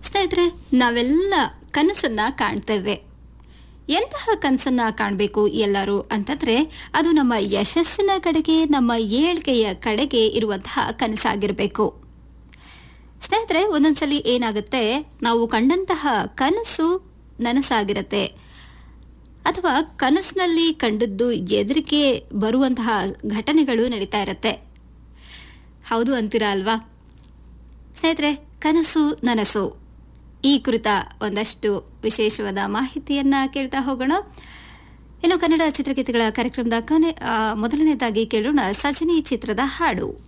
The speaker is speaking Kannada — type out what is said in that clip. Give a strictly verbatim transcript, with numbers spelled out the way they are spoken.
ಸ್ನೇಹಿತರೆ, ನಾವೆಲ್ಲ ಕನಸನ್ನ ಕಾಣ್ತೇವೆ. ಎಂತಹ ಕನಸನ್ನ ಕಾಣಬೇಕು ಎಲ್ಲರೂ ಅಂತಂದ್ರೆ ಅದು ನಮ್ಮ ಯಶಸ್ಸಿನ ಕಡೆಗೆ, ನಮ್ಮ ಏಳ್ಗೆಯ ಕಡೆಗೆ ಇರುವಂತಹ ಕನಸಾಗಿರಬೇಕು. ಸ್ನೇಹಿತರೆ, ಒಂದೊಂದ್ಸಲಿ ಏನಾಗುತ್ತೆ, ನಾವು ಕಂಡಂತಹ ಕನಸು ನನಸಾಗಿರತ್ತೆ, ಅಥವಾ ಕನಸಿನಲ್ಲಿ ಕಂಡದ್ದು ಎದುರಿಗೆ ಬರುವಂತಹ ಘಟನೆಗಳು ನಡೀತಾ ಇರತ್ತೆ. ಹೌದು ಅಂತೀರಾ ಅಲ್ವಾ ಸ್ನೇಹಿತರೆ? ಕನಸು ನನಸು ಈ ಕುರಿತ ಒಂದಷ್ಟು ವಿಶೇಷವಾದ ಮಾಹಿತಿಯನ್ನ ಕೇಳ್ತಾ ಹೋಗೋಣ. ಇನ್ನು ಕನ್ನಡ ಚಿತ್ರಗೀತೆಗಳ ಕಾರ್ಯಕ್ರಮದ ಕೊನೆ ಮೊದಲನೇದಾಗಿ ಕೇಳೋಣ ಸಜನಿ ಚಿತ್ರದ ಹಾಡು.